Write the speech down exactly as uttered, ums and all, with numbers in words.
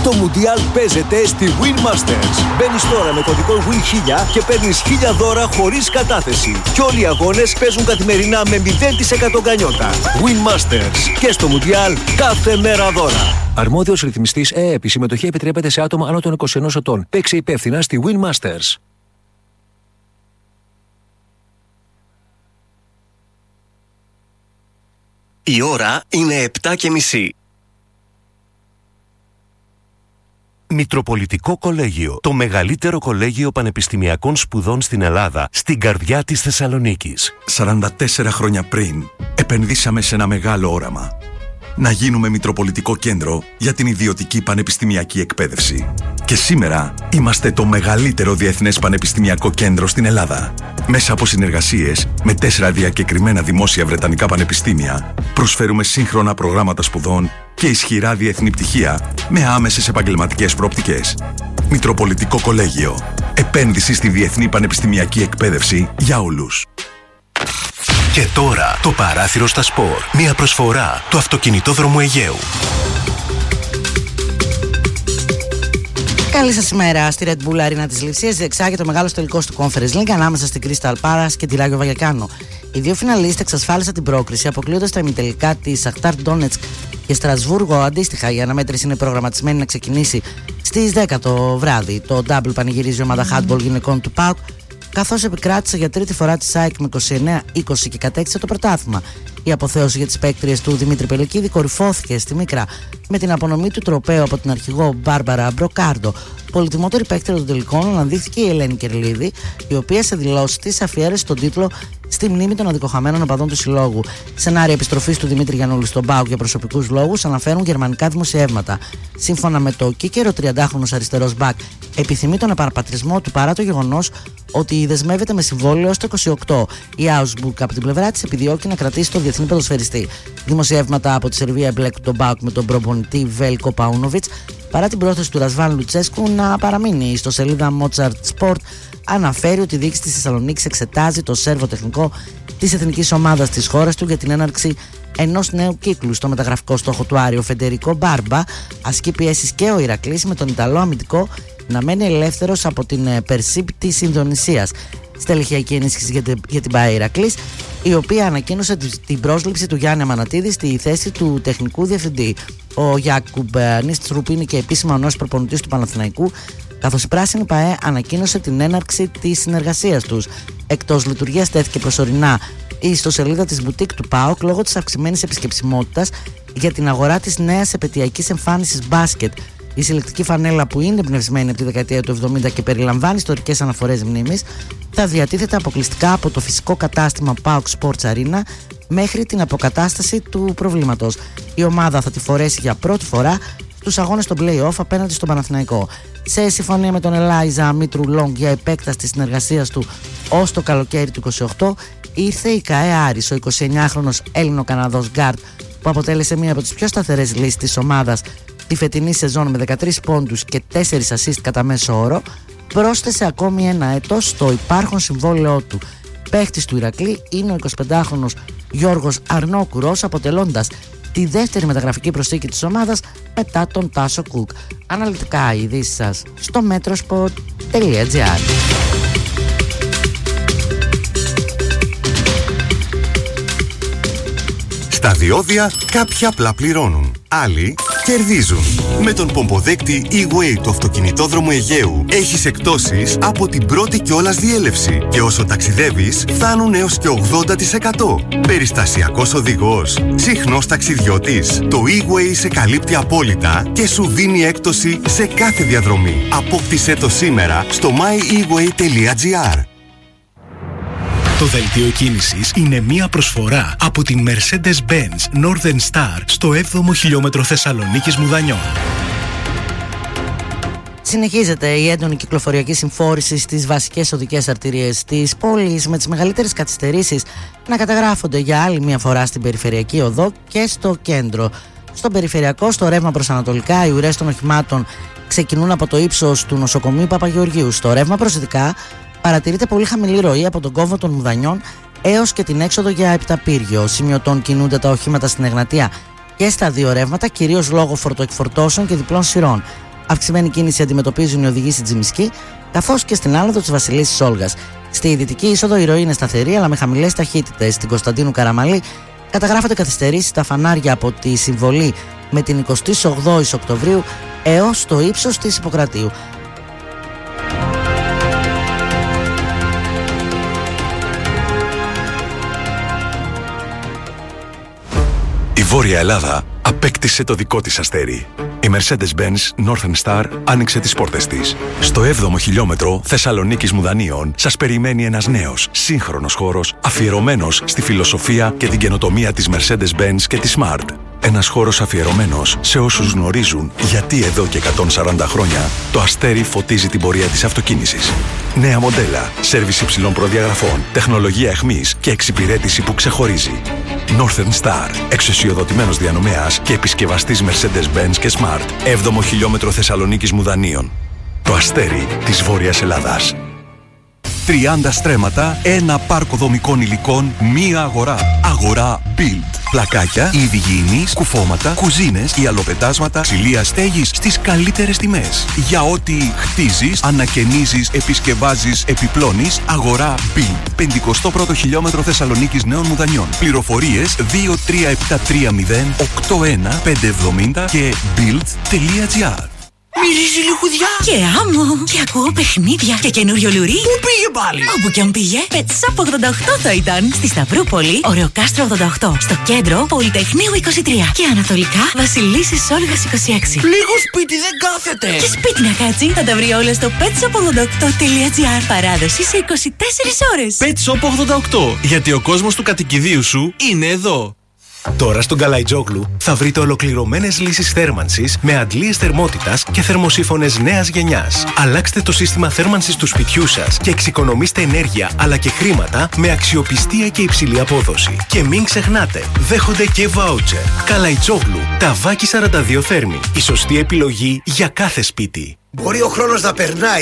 Το Μουντιάλ παίζεται στη Win Masters. Μπαίνεις τώρα με κωδικό Win χίλια και παίρνεις χίλια δώρα χωρίς κατάθεση. Και όλοι οι αγώνες παίζουν καθημερινά με μηδέν τοις εκατό γκανιότα. Win Masters. Και στο Μουντιάλ κάθε μέρα δώρα. Αρμόδιος ρυθμιστής ΕΕΠ. Η συμμετοχή επιτρέπεται σε άτομα άνω των είκοσι ενός ετών. Παίξε υπεύθυνα στη Win Masters. Η ώρα είναι επτά και μισή. Μητροπολιτικό Κολέγιο, το μεγαλύτερο κολέγιο πανεπιστημιακών σπουδών στην Ελλάδα, στην καρδιά της Θεσσαλονίκης. σαράντα τέσσερα χρόνια πριν, επενδύσαμε σε ένα μεγάλο όραμα. Να γίνουμε Μητροπολιτικό Κέντρο για την ιδιωτική πανεπιστημιακή εκπαίδευση. Και σήμερα είμαστε το μεγαλύτερο διεθνές πανεπιστημιακό κέντρο στην Ελλάδα. Μέσα από συνεργασίες με τέσσερα διακεκριμένα δημόσια βρετανικά πανεπιστήμια, προσφέρουμε σύγχρονα προγράμματα σπουδών και ισχυρά διεθνή πτυχία με άμεσες επαγγελματικές προοπτικές. Μητροπολιτικό Κολέγιο. Επένδυση στη διεθνή πανεπιστημιακή εκπαίδευση για όλους. Και τώρα το παράθυρο στα σπορ. Μια προσφορά του αυτοκινητόδρομου Αιγαίου. Καλή σας ημέρα. Στη Red Bull Arena της Λειψίας διεξάγεται το μεγάλο τελικός του Conference League ανάμεσα στην Crystal Palace και τη Rayo Vallecano. Οι δύο φιναλίστες εξασφάλισαν την πρόκριση, αποκλείοντας τα ημιτελικά της Σαχτάρ Ντόνετσκ και Στρασβούργο αντίστοιχα. Η αναμέτρηση είναι προγραμματισμένη να ξεκινήσει στις δέκα το βράδυ. Το double πανηγυρίζει η ομάδα handball γυναικών του ΠΑΟΚ, καθώς επικράτησε για τρίτη φορά τη ΣΑΕΚ με είκοσι εννέα είκοσι και κατέκτησε το πρωτάθλημα. Η αποθέωση για τις παίκτριες του Δημήτρη Πελεκίδη κορυφώθηκε στη Μίκρα με την απονομή του τροπαίου από την αρχηγό Μπάρμπαρα Μπροκάρντο. Πολυτιμότερη παίκτρια των τελικών αναδείχθηκε η Ελένη Κερλίδη, η οποία σε δηλώσεις της αφιέρεσε τον τίτλο στη μνήμη των αδικοχαμένων οπαδών του συλλόγου. Σενάρια επιστροφής του Δημήτρη Γιαννούλη στον ΠΑΟΚ για προσωπικούς λόγους αναφέρουν γερμανικά δημοσιεύματα. Σύμφωνα με το Κίκερο, ο τριαντάχρονος αριστερός μπακ επιθυμεί τον επαναπατρισμό του παρά το γεγονός ότι δεσμεύεται με συμβόλαιο ως το είκοσι οκτώ. Η Augsburg από την πλευρά της επιδιώκει να κρατήσει τον διεθνή ποδοσφαιριστή. Δημοσιεύματα από τη Σερβία εμπλέκουν τον ΠΑΟΚ με τον προπονητή Βέλκο Παούνοβιτς παρά την πρόθεση του Ρασβάν Λουτσέσκου να παραμείνει. Η ιστοσελίδα Mozart Sport αναφέρει ότι η διοίκηση της Θεσσαλονίκης εξετάζει το σέρβο τεχνικό της εθνικής ομάδας της χώρας του για την έναρξη ενός νέου κύκλου. Στο μεταγραφικό στόχο του Άριο Φεντερικό Μπάρμπα ασκεί πιέσεις και ο Ηρακλής με τον Ιταλό αμυντικό να μένει ελεύθερος από την Περσίπ της Ινδονησίας. Στελεχειακή ενίσχυση για την, για την ΠΑΕ Ηρακλής, η οποία ανακοίνωσε την πρόσληψη του Γιάννη Αμανατίδη στη θέση του τεχνικού διευθυντή. Ο Γιάκουμπ Νίστρουπ είναι και επίσημα ο νέος προπονητής του Παναθηναϊκού, καθώς η πράσινη ΠΑΕ ανακοίνωσε την έναρξη της συνεργασίας τους. Εκτός λειτουργίας τέθηκε προσωρινά η ιστοσελίδα της μπουτίκ του ΠΑΟΚ λόγω της αυξημένης επισκεψιμότητας για την αγορά της νέας επαιτειακής εμφάνισης μπάσκετ. Η συλλεκτική φανέλα, που είναι εμπνευσμένη από τη δεκαετία του εβδομήντα και περιλαμβάνει ιστορικές αναφορές μνήμης, θα διατίθεται αποκλειστικά από το φυσικό κατάστημα ΠΑΟΚ Sports Arena μέχρι την αποκατάσταση του προβλήματος. Η ομάδα θα τη φορέσει για πρώτη φορά στους αγώνες των play-off απέναντι στον Παναθηναϊκό. Σε συμφωνία με τον Ελάιζα Μήτρου Λόγκ για επέκταση της συνεργασίας του ως το καλοκαίρι του είκοσι οκτώ, ήρθε η ΚΑΕ Άρης. Ο εικοσιεννιάχρονος Έλληνο-Καναδός γκάρντ, που αποτέλεσε μία από τις πιο σταθερές λύσεις της ομάδας τη φετινή σεζόν με δεκατρείς πόντους και τέσσερα assist κατά μέσο όρο, πρόσθεσε ακόμη ένα έτος στο υπάρχον συμβόλαιό του. Παίχτης του Ηρακλή είναι ο εικοσιπεντάχρονος Γιώργος Αρνόκουρος, αποτελώντας τη δεύτερη μεταγραφική προσθήκη της ομάδας μετά τον Τάσο Κουκ. Αναλυτικά οι ειδήσεις σας στο metrosport τελεία gr. Στα διόδια κάποιοι απλά πληρώνουν, άλλοι κερδίζουν. Με τον πομποδέκτη E-Way του αυτοκινητόδρομου Αιγαίου έχεις εκπτώσεις από την πρώτη κιόλας διέλευση και όσο ταξιδεύεις φτάνουν έως και ογδόντα τοις εκατό. Περιστασιακός οδηγός, συχνός ταξιδιώτης. Το E-Way σε καλύπτει απόλυτα και σου δίνει έκπτωση σε κάθε διαδρομή. Απόκτησέ το σήμερα στο my e way τελεία gr. Το δελτίο κίνησης είναι μία προσφορά από την Mercedes-Benz Northern Star στο έβδομο χιλιόμετρο Θεσσαλονίκης Μουδανιών. Συνεχίζεται η έντονη κυκλοφοριακή συμφόρηση στις βασικές οδικές αρτηρίες της πόλης, με τις μεγαλύτερες καθυστερήσεις να καταγράφονται για άλλη μία φορά στην περιφερειακή οδό και στο κέντρο. Στον περιφερειακό, στο ρεύμα προς ανατολικά, οι ουρές των οχημάτων ξεκινούν από το ύψος του νοσοκομείου Παπαγεωργίου. Στο ρεύμα προς δυτικά παρατηρείται πολύ χαμηλή ροή από τον κόμβο των Μουδανιών έως και την έξοδο για Επιταπύργιο. Σημειωτών κινούνται τα οχήματα στην Εγνατία και στα δύο ρεύματα, κυρίως λόγω φορτοεκφορτώσεων και διπλών σειρών. Αυξημένη κίνηση αντιμετωπίζουν οι οδηγοί στη Τζιμισκή, καθώς και στην άλογο της Βασιλής της Όλγας. Στη δυτική είσοδο η ροή είναι σταθερή, αλλά με χαμηλές ταχύτητες. Στην Κωνσταντίνου Καραμαλή καταγράφονται καθυστερήσεις στα φανάρια από τη Συμβολή με την εικοστή ογδόη Οκτωβρίου έως το ύψος της Ιπποκρατίου. Η Βόρεια Ελλάδα απέκτησε το δικό της αστέρι. Η Mercedes-Benz Northern Star άνοιξε τις πόρτες της. Στο έβδομο χιλιόμετρο Θεσσαλονίκης Μουδανίων σας περιμένει ένας νέος, σύγχρονος χώρος αφιερωμένος στη φιλοσοφία και την καινοτομία της Mercedes-Benz και της Smart. Ένας χώρος αφιερωμένος σε όσους γνωρίζουν γιατί εδώ και εκατόν σαράντα χρόνια το αστέρι φωτίζει την πορεία της αυτοκίνησης. Νέα μοντέλα, σέρβις υψηλών προδιαγραφών, τεχνολογία εχμής και εξυπηρέτηση που ξεχωρίζει. Northern Star, εξουσιοδοτημένος διανομέας και επισκευαστής Mercedes-Benz και Smart. έβδομο χιλιόμετρο Θεσσαλονίκης Μουδανίων. Το αστέρι της Βόρειας Ελλάδας. τριάντα στρέμματα, ένα πάρκο δομικών υλικών, μία αγορά. Αγορά Build. Πλακάκια, είδη υγιεινής, κουφώματα, κουζίνες, ιαλοπετάσματα, ξυλία στέγης στις καλύτερες τιμές. Για ό,τι χτίζεις, ανακαινίζεις, επισκευάζεις, επιπλώνεις, αγορά Build. πενηκοστό πρώτο χιλιόμετρο Θεσσαλονίκης Νέων Μουδανιών. Πληροφορίες δύο τρία επτά τρία μηδέν οκτώ ένα πέντε εβδομήντα και build τελεία gr. Μυρίζει λιχουδιά και άμμο και ακούω παιχνίδια και καινούριο λουρί. Πού πήγε πάλι? Όπου κι αν πήγε, Pet Shop ογδόντα οκτώ θα ήταν. Στη Σταυρούπολη, Ωρεοκάστρο ογδόντα οκτώ. Στο κέντρο, Πολυτεχνείου είκοσι τρία. Και ανατολικά, Βασιλίσσης Όλγας είκοσι έξι. Λίγο σπίτι δεν κάθεται. Και σπίτι να κάτσει, θα τα βρει όλα στο πετ σοπ ογδόντα οκτώ τελεία gr. Παράδοση σε είκοσι τέσσερις ώρες. Pet Shop ογδόντα οκτώ, γιατί ο κόσμος του κατοικιδίου σου είναι εδώ. Τώρα στον Καλαϊτζόγλου θα βρείτε ολοκληρωμένες λύσεις θέρμανσης με αντλίες θερμότητας και θερμοσύφωνες νέας γενιάς. Αλλάξτε το σύστημα θέρμανσης του σπιτιού σας και εξοικονομήστε ενέργεια αλλά και χρήματα με αξιοπιστία και υψηλή απόδοση. Και μην ξεχνάτε, δέχονται και βάουτσερ. Καλαϊτζόγλου, Ταβάκι σαράντα δύο Θέρμη. Η σωστή επιλογή για κάθε σπίτι. Μπορεί ο χρόνος να περνάει